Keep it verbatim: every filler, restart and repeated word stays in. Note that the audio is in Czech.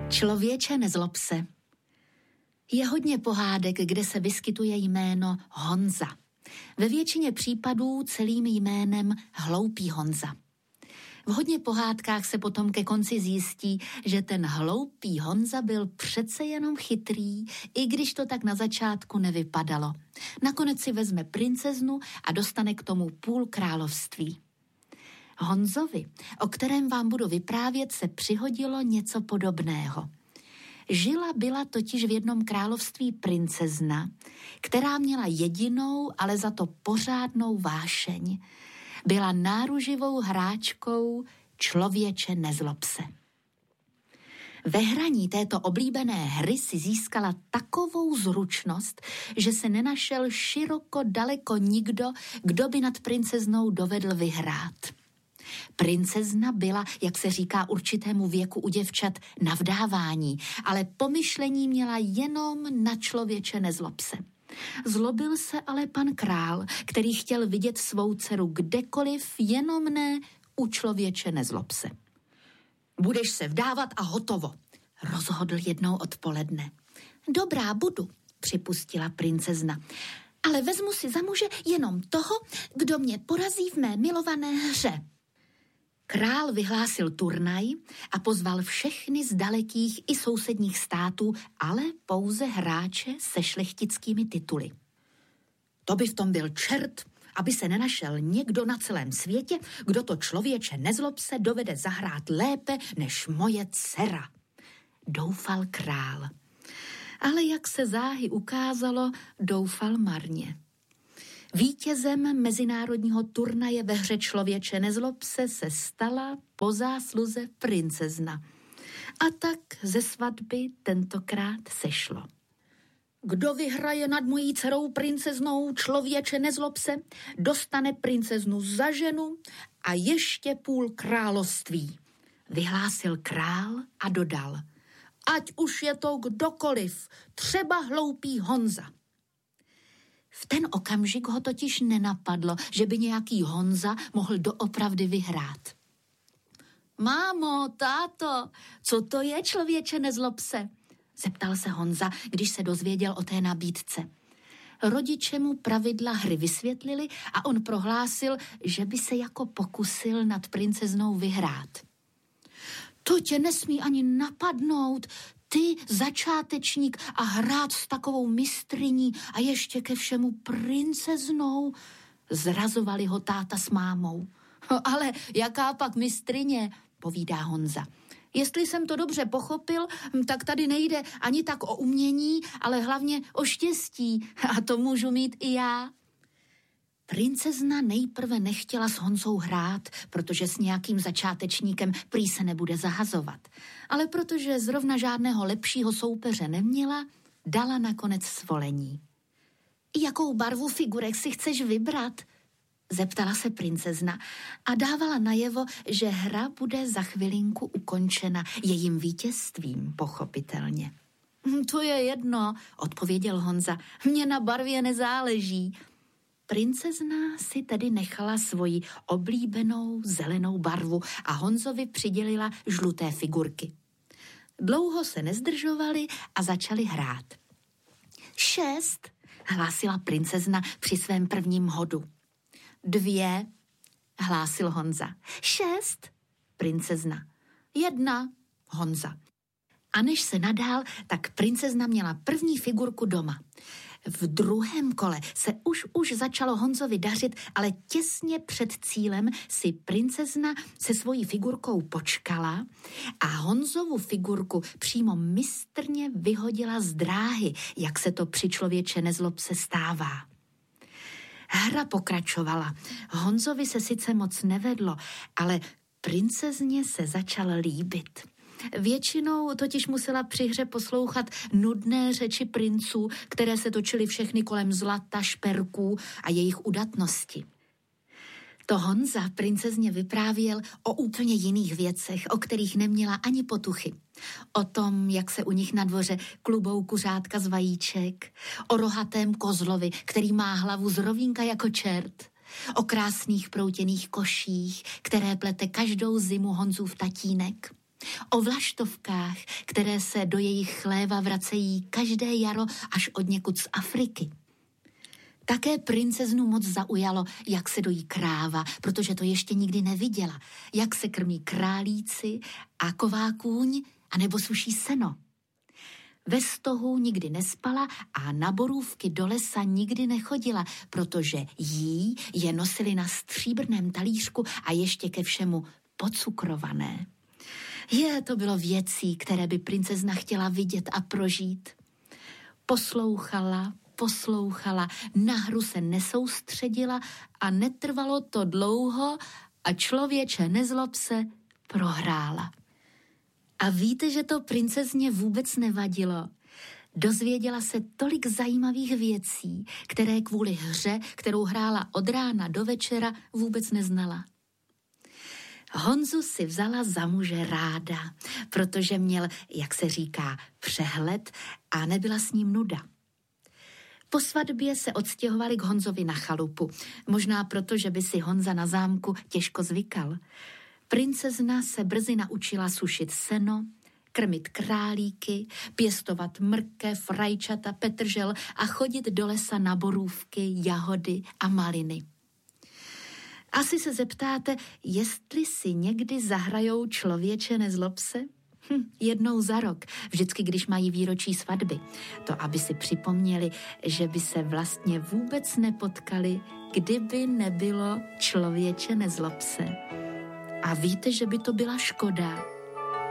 Člověče, nezlob se. Je hodně pohádek, kde se vyskytuje jméno Honza. Ve většině případů celým jménem Hloupý Honza. V hodně pohádkách se potom ke konci zjistí, že ten hloupý Honza byl přece jenom chytrý, i když to tak na začátku nevypadalo. Nakonec si vezme princeznu a dostane k tomu půl království. Honzovi, o kterém vám budu vyprávět, se přihodilo něco podobného. Žila byla totiž v jednom království princezna, která měla jedinou, ale za to pořádnou vášeň. Byla náruživou hráčkou Člověče, nezlob se. Ve hraní této oblíbené hry si získala takovou zručnost, že se nenašel široko daleko nikdo, kdo by nad princeznou dovedl vyhrát. Princezna byla, jak se říká určitému věku u děvčat, na vdávání, ale pomyšlení měla jenom na Člověče, nezlob se. Zlobil se ale pan král, který chtěl vidět svou dceru kdekoliv, jenom ne u Člověče, nezlob se. Budeš se vdávat a hotovo, rozhodl jednou odpoledne. Dobrá, budu, připustila princezna, ale vezmu si za muže jenom toho, kdo mě porazí v mé milované hře. Král vyhlásil turnaj a pozval všechny z dalekých i sousedních států, ale pouze hráče se šlechtickými tituly. To by v tom byl čert, aby se nenašel někdo na celém světě, kdo to Člověče, nezlob se dovede zahrát lépe než moje dcera, doufal král. Ale jak se záhy ukázalo, doufal marně. Vítězem mezinárodního turnaje ve hře Člověče, nezlob se se stala po zásluze princezna. A tak ze svatby tentokrát sešlo. Kdo vyhraje nad mojí dcerou princeznou Člověče, nezlob se, dostane princeznu za ženu a ještě půl království, vyhlásil král a dodal. Ať už je to kdokoliv, třeba hloupý Honza. V ten okamžik ho totiž nenapadlo, že by nějaký Honza mohl doopravdy vyhrát. Mámo, táto, co to je Člověče, nezlob se? Zeptal se Honza, když se dozvěděl o té nabídce. Rodiče mu pravidla hry vysvětlili a on prohlásil, že by se jako pokusil nad princeznou vyhrát. To tě nesmí ani napadnout, ty, začátečník, a hrát s takovou mistryní a ještě ke všemu princeznou, zrazovali ho táta s mámou. Ale jaká pak mistryně, povídá Honza. Jestli jsem to dobře pochopil, tak tady nejde ani tak o umění, ale hlavně o štěstí. A to můžu mít i já. Princezna nejprve nechtěla s Honzou hrát, protože s nějakým začátečníkem prý se nebude zahazovat. Ale protože zrovna žádného lepšího soupeře neměla, dala nakonec svolení. Jakou barvu figurek si chceš vybrat? Zeptala se princezna a dávala najevo, že hra bude za chvilinku ukončena jejím vítězstvím, pochopitelně. To je jedno, odpověděl Honza, mně na barvě nezáleží. Princezna si tedy nechala svoji oblíbenou zelenou barvu a Honzovi přidělila žluté figurky. Dlouho se nezdržovali a začali hrát. Šest, hlásila princezna při svém prvním hodu. Dvě, hlásil Honza. Šest, princezna. Jedna, Honza. A než se nadál, tak princezna měla první figurku doma. V druhém kole se už už začalo Honzovi dařit, ale těsně před cílem si princezna se svojí figurkou počkala a Honzovu figurku přímo mistrně vyhodila z dráhy, jak se to při Člověče, nezlob se stává. Hra pokračovala. Honzovi se sice moc nevedlo, ale princezně se začal líbit. Většinou totiž musela při hře poslouchat nudné řeči princů, které se točily všechny kolem zlata, šperků a jejich udatnosti. To Honza princezně vyprávěl o úplně jiných věcech, o kterých neměla ani potuchy. O tom, jak se u nich na dvoře klubou kuřátka z vajíček, o rohatém kozlovi, který má hlavu z rovínka jako čert, o krásných proutěných koších, které plete každou zimu Honzův tatínek, O vlaštovkách, které se do jejich chléva vracejí každé jaro až odněkud z Afriky. Také princeznu moc zaujalo, jak se dojí kráva, protože to ještě nikdy neviděla, jak se krmí králíci a ková kůň, anebo suší seno. Ve stohu nikdy nespala a na borůvky do lesa nikdy nechodila, protože jí je nosili na stříbrném talířku a ještě ke všemu pocukrované. Je, to bylo věcí, které by princezna chtěla vidět a prožít. Poslouchala, poslouchala, na hru se nesoustředila a netrvalo to dlouho a člověče, nezlob se, prohrála. A víte, že to princezně vůbec nevadilo. Dozvěděla se tolik zajímavých věcí, které kvůli hře, kterou hrála od rána do večera, vůbec neznala. Honzu si vzala za muže ráda, protože měl, jak se říká, přehled a nebyla s ním nuda. Po svatbě se odstěhovali k Honzovi na chalupu, možná proto, že by si Honza na zámku těžko zvykal. Princezna se brzy naučila sušit seno, krmit králíky, pěstovat mrkev, rajčata, petržel a chodit do lesa na borůvky, jahody a maliny. Asi se zeptáte, jestli si někdy zahrajou člověče, nezlob se? Hm, jednou za rok, vždycky, když mají výročí svatby. To, aby si připomněli, že by se vlastně vůbec nepotkali, kdyby nebylo člověče, nezlob se. A víte, že by to byla škoda,